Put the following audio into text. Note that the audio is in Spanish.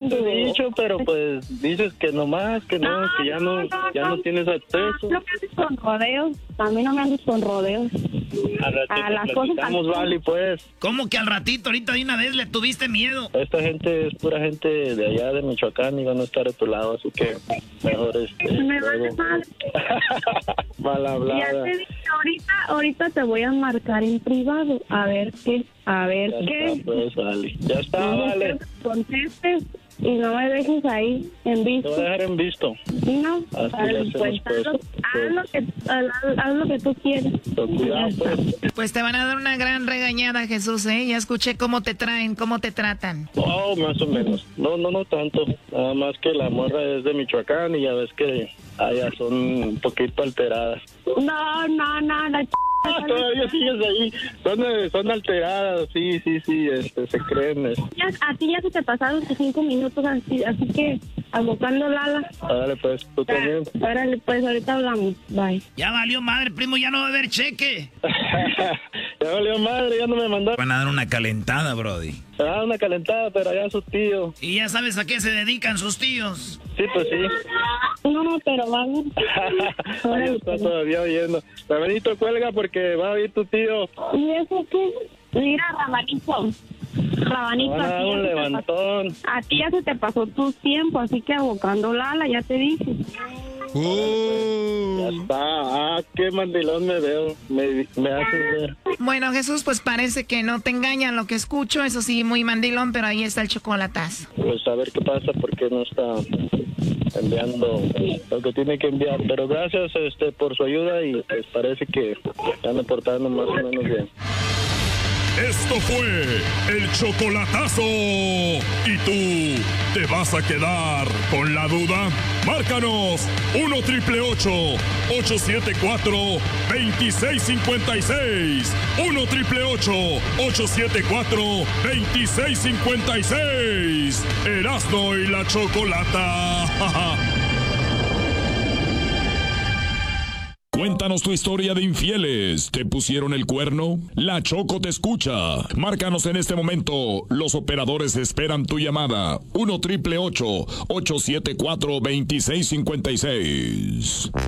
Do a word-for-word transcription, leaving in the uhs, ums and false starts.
te he dicho, pero pues dices que no más, que no, no que ya no, no, no ya no, no tienes acceso. No me andes con rodeos, a mí no me andes con rodeos. A, a las cosas vale, pues. ¿Cómo que al ratito, ahorita de una vez le tuviste miedo? Esta gente es pura gente de allá de Michoacán y van a estar a tu lado, así que mejor este... Me vale mal. Mal hablada. Ya te dije, ahorita, ahorita te voy a marcar en privado, a ver qué, a ver ya qué. Está, pues, vale. Ya está, no vale. Contestes y no me dejes ahí en visto. Te voy a dejar en visto. No, vale, pues, haz, lo, haz, lo que, haz, haz lo que tú quieras. Cuidado, pues. Pues te van a dar una gran regañada, Jesús, ¿eh? Ya escuché cómo te traen, cómo te tratan. Oh, más o menos. No, no, no tanto. Nada más que la morra es de Michoacán y ya ves que allá son un poquito alteradas. No, no, no, la ch... Ah, todavía sigues ahí. Son, son alteradas, sí, sí, sí, este, se creen. Este. Ya, a ti ya se te pasaron tus cinco minutos, así, así que abocando Lala. Órale, pues, tú ya, también. Órale, pues, ahorita hablamos. Bye. Ya valió madre, primo, ya no va a haber cheque. Ya valió madre, ya no me mandaron. Van a dar una calentada, brody. Se da una calentada, pero allá sus tíos. ¿Y ya sabes a qué se dedican sus tíos? Sí, pues sí. No, no, pero vamos. Ahí está todavía oyendo. Rabanito, cuelga porque va a oír tu tío. ¿Y eso qué? Mira, Rabanito. Rabanito, van a dar un levantón. A ti ya se te pasó tu tiempo, así que abocando Lala, ya te dije. Uh. Ya está. Ah, qué mandilón me veo. Me, me haces ver. Bueno, Jesús, pues parece que no te engañan lo que escucho. Eso sí, muy mandilón, pero ahí está el chocolatazo. Pues a ver qué pasa, porque no está enviando lo que tiene que enviar. Pero gracias este por su ayuda y pues parece que están portando más o menos bien. Esto fue el chocolatazo. ¿Y tú te vas a quedar con la duda? Márcanos uno triple ocho, ocho siete cuatro, dos seis cinco seis. uno triple ocho, ocho siete cuatro, dos seis cinco seis. Erasmo y la Chocolata. Cuéntanos tu historia de infieles. ¿Te pusieron el cuerno? La Choco te escucha. Márcanos en este momento. Los operadores esperan tu llamada. uno triple ocho, ocho siete cuatro, dos seis cinco seis.